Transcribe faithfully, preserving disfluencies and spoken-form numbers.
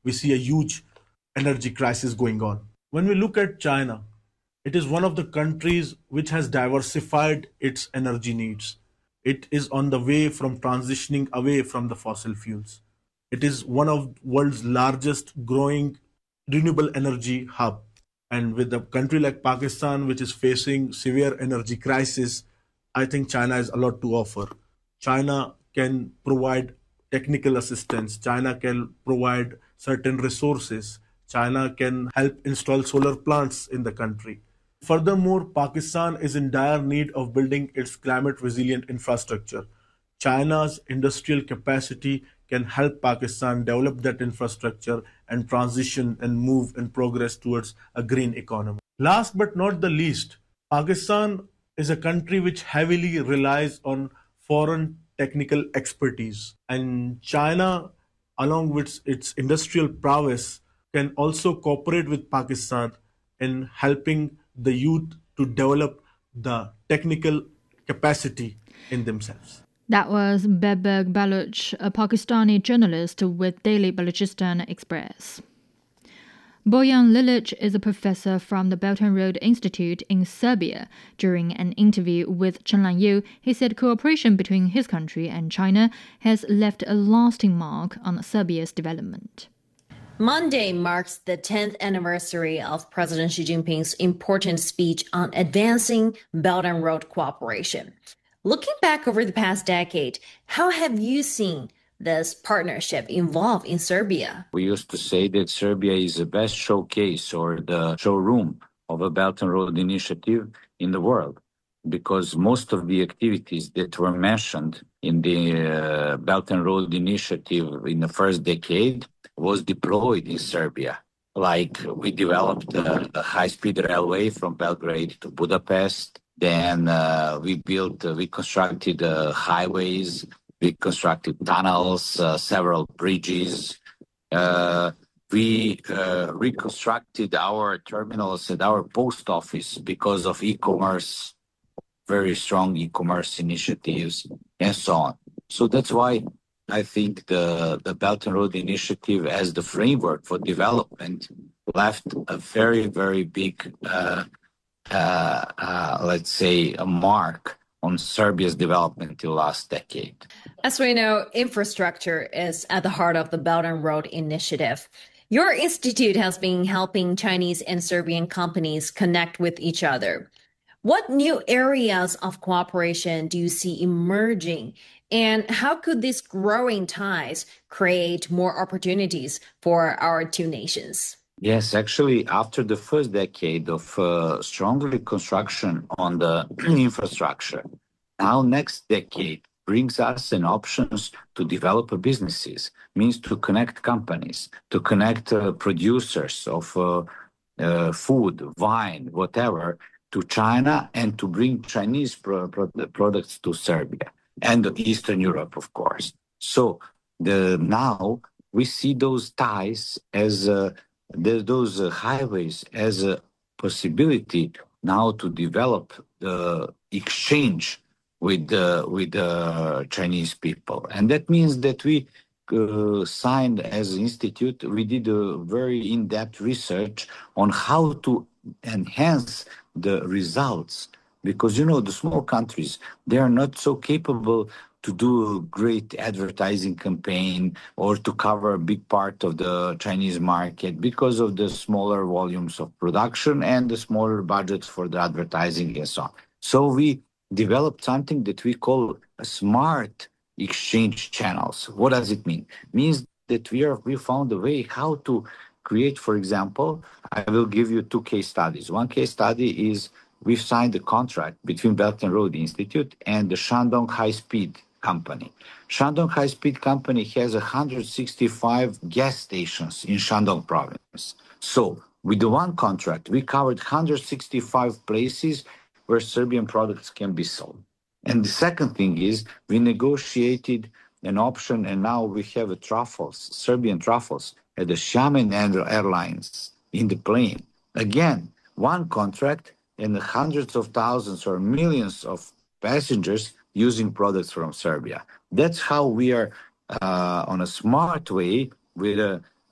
we see a huge energy crisis going on. When we look at China, it is one of the countries which has diversified its energy needs. It is on the way from transitioning away from the fossil fuels. It is one of world's largest growing renewable energy hub. And with a country like Pakistan, which is facing severe energy crisis, I think China has a lot to offer. China can provide technical assistance. China can provide certain resources. China can help install solar plants in the country. Furthermore, Pakistan is in dire need of building its climate resilient infrastructure. China's industrial capacity can help Pakistan develop that infrastructure and transition and move and progress towards a green economy. Last but not the least, Pakistan is a country which heavily relies on foreign technical expertise. And China, along with its industrial prowess, can also cooperate with Pakistan in helping the youth to develop the technical capacity in themselves. That was Bebek Baloch, a Pakistani journalist with Daily Balochistan Express. Bojan Lilic is a professor from the Belt and Road Institute in Serbia. During an interview with Chen Lanyu, he said cooperation between his country and China has left a lasting mark on Serbia's development. Monday marks the tenth anniversary of President Xi Jinping's important speech on advancing Belt and Road cooperation. Looking back over the past decade, how have you seen this partnership evolve in Serbia? We used to say that Serbia is the best showcase or the showroom of a Belt and Road initiative in the world, because most of the activities that were mentioned in the uh, Belt and Road initiative in the first decade was deployed in Serbia. Like we developed uh, a high-speed railway from Belgrade to Budapest. Then uh, we built, uh, we constructed uh, highways, we constructed tunnels, uh, several bridges. Uh, we uh, reconstructed our terminals and our post office because of e-commerce, very strong e-commerce initiatives, and so on. So that's why I think the, the Belt and Road Initiative as the framework for development left a very, very big, uh, uh, uh, let's say, a mark on Serbia's development in the last decade. As we know, infrastructure is at the heart of the Belt and Road Initiative. Your institute has been helping Chinese and Serbian companies connect with each other. What new areas of cooperation do you see emerging, and how could these growing ties create more opportunities for our two nations? Yes, actually, after the first decade of uh, strong reconstruction on the infrastructure, now next decade brings us an options to develop businesses, means to connect companies, to connect uh, producers of uh, uh, food, wine, whatever, to China, and to bring Chinese pro- pro- products to Serbia and Eastern Europe, of course. So the, now we see those ties as uh, the, those uh, highways as a possibility now to develop the exchange with the with the Chinese people, and that means that we uh, signed as an institute. We did a very in-depth research on how to enhance the results, because you know the small countries, they are not so capable to do a great advertising campaign or to cover a big part of the Chinese market because of the smaller volumes of production and the smaller budgets for the advertising and so on. So we developed something that we call a smart exchange channels. What does it mean? It means that we are we found a way how to create, for example, I will give you two case studies. One case study is we've signed a contract between Belt and Road Institute and the Shandong High Speed Company. Shandong High Speed Company has one hundred sixty-five gas stations in Shandong province. So with the one contract, we covered one hundred sixty-five places where Serbian products can be sold. And the second thing is we negotiated an option, and now we have a truffles, Serbian truffles, at the Xiamen Airlines in the plane. Again, one contract and hundreds of thousands or millions of passengers using products from Serbia. That's how we are uh, on a smart way with a